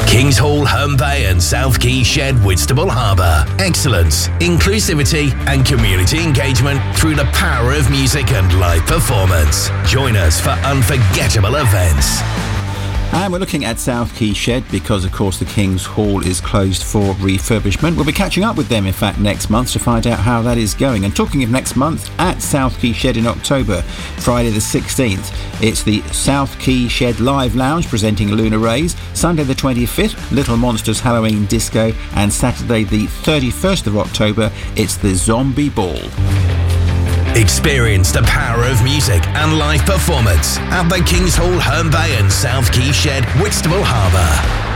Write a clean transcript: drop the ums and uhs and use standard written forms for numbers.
Kings Hall, Herne Bay and South Quay Shed, Whitstable Harbour. Excellence, inclusivity and community engagement through the power of music and live performance. Join us for unforgettable events. And we're looking at South Quay Shed because, of course, the King's Hall is closed for refurbishment. We'll be catching up with them, in fact, next month to find out how that is going. And talking of next month, at South Quay Shed in October, Friday the 16th, it's the South Quay Shed Live Lounge presenting Lunar Rays. Sunday the 25th, Little Monsters Halloween Disco. And Saturday the 31st of October, it's the Zombie Ball. Experience the power of music and live performance at the Kings Hall, Herne Bay and South Quay Shed, Whitstable Harbour.